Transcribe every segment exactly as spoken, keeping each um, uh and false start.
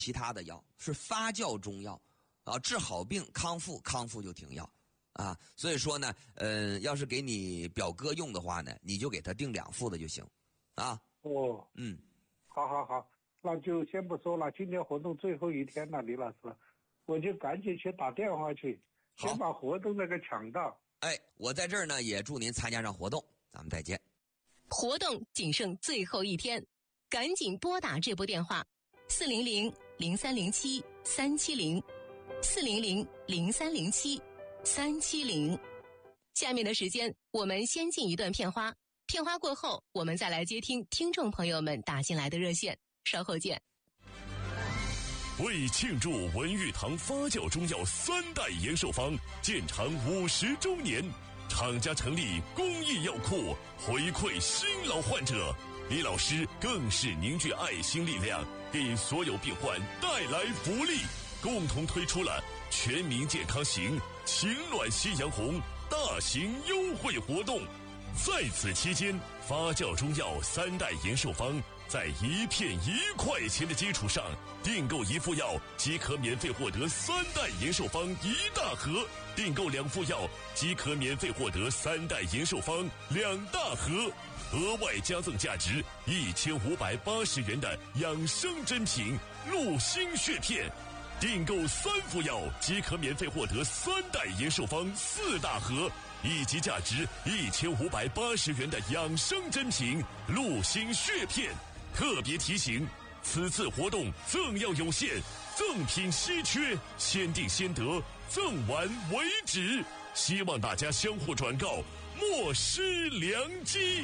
其他的药，是发酵中药啊，治好病康复，康复就停药啊。所以说呢，呃，要是给你表哥用的话呢，你就给他订两副的就行啊。 哦， 嗯， 好好好，那就先不说了，今天活动最后一天了，李老师，我就赶紧去打电话去，先把活动那个抢到。 哎，我在这儿呢，也祝您参加上活动，咱们再见。 活动仅剩最后一天，赶紧拨打这部电话：四零零零三零七三七零，四零零零三零七三七零。下面的时间，我们先进一段片花，片花过后，我们再来接听听众朋友们打进来的热线。稍后见。 为庆祝文玉堂发酵中药三代延寿方建厂五十周年，厂家成立公益药库，回馈新老患者。李老师更是凝聚爱心力量，给所有病患带来福利，共同推出了全民健康行情暖夕阳红大型优惠活动。在此期间，发酵中药三代延寿方在一片一块钱的基础上，订购一副药即可免费获得三代延寿方一大盒，订购两副药即可免费获得三代延寿方两大盒，额外加赠价值一千五百八十元的养生珍品鹿心血片，订购三副药即可免费获得三代延寿方四大盒，以及价值一千五百八十元的养生珍品鹿心血片。特别提醒，此次活动赠药有限，赠品稀缺，先订先得，赠完为止。希望大家相互转告，莫失良机。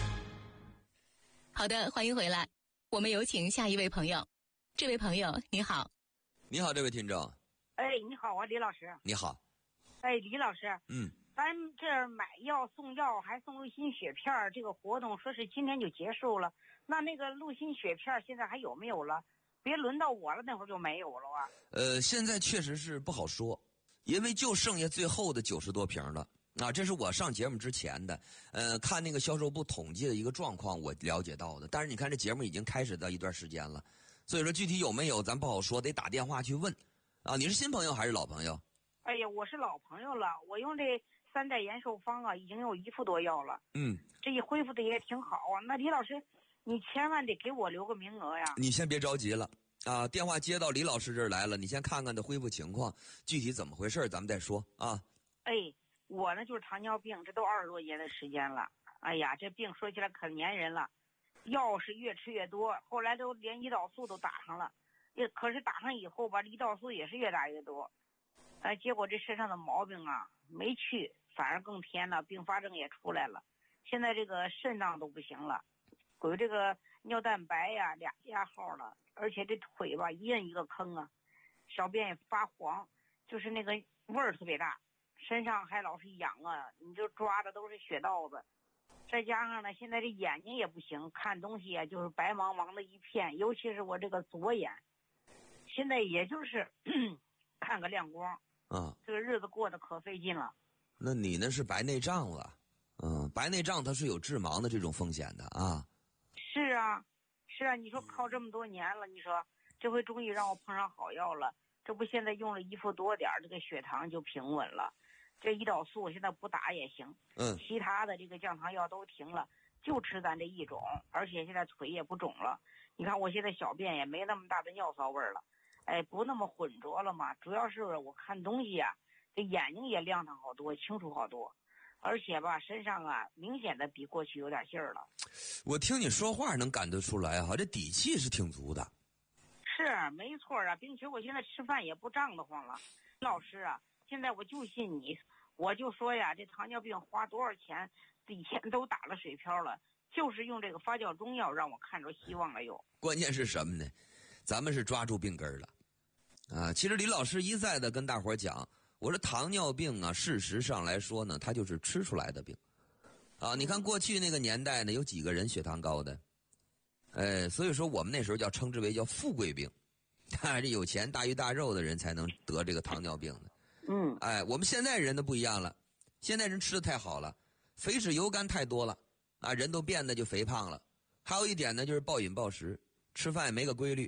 好的，欢迎回来，我们有请下一位朋友。这位朋友你好。 你好，这位听众。 哎，你好啊，李老师。 你好。 哎，李老师。 嗯。 咱这儿买药送药还送鹿心血片，这个活动说是今天就结束了。那那个鹿心血片现在还有没有了？别轮到我了，那会儿就没有了啊。 呃，现在确实是不好说，因为就剩下最后的九十多瓶了。啊，这是我上节目之前的，呃，看那个销售部统计的一个状况，我了解到的。但是你看这节目已经开始到一段时间了，所以说具体有没有咱不好说，得打电话去问。啊，你是新朋友还是老朋友？ 哎呀，我是老朋友了，我用这三代延寿方啊，已经有一副多药了。 嗯， 这一恢复的也挺好啊。那李老师，你千万得给我留个名额呀。 你先别着急了啊，电话接到李老师这儿来了，你先看看他恢复情况，具体怎么回事咱们再说啊。 哎，我呢就是糖尿病，这都二十多年的时间了。哎呀，这病说起来可粘人了，药是越吃越多，后来都连胰岛素都打上了，也可是打上以后吧，胰岛素也是越打越多。哎，结果这身上的毛病啊没去，反而更添了，并发症也出来了。现在这个肾脏都不行了，有这个尿蛋白呀俩加号了，而且这腿吧一摁一个坑啊，小便也发黄，就是那个味儿特别大，身上还老是痒啊，你就抓的都是血道子。再加上呢，现在这眼睛也不行，看东西啊就是白茫茫的一片，尤其是我这个左眼，现在也就是看个亮光。 啊， 这个日子过得可费劲了。 那你那是白内障了，嗯，白内障它是有致盲的这种风险的啊。 是啊，是啊，你说靠这么多年了，你说这回终于让我碰上好药了，这不现在用了一副多点，这个血糖就平稳了，这胰岛素现在不打也行， 嗯， 其他的这个降糖药都停了，就吃咱这一种，而且现在腿也不肿了，你看我现在小便也没那么大的尿骚味了。哎，不那么浑浊了嘛，主要是我看东西啊，这眼睛也亮堂好多，清楚好多，而且吧身上啊明显的比过去有点劲儿了。 我听你说话能感得出来哈，这底气是挺足的。 是没错啊，并且我现在吃饭也不胀得慌了。老师啊，现在我就信你，我就说呀，这糖尿病花多少钱，以前都打了水漂了，就是用这个发酵中药让我看着希望了又。 关键是什么呢？咱们是抓住病根了，啊！其实李老师一再的跟大伙讲，我说糖尿病啊，事实上来说呢，它就是吃出来的病，啊！你看过去那个年代呢，有几个人血糖高的，哎，所以说我们那时候叫称之为叫富贵病，啊，这有钱大鱼大肉的人才能得这个糖尿病的， 嗯， 哎，我们现在人都不一样了，现在人吃的太好了，肥脂油甘太多了，啊，人都变得就肥胖了。还有一点呢，就是暴饮暴食，吃饭也没个规律。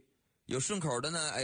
有顺口的呢，哎。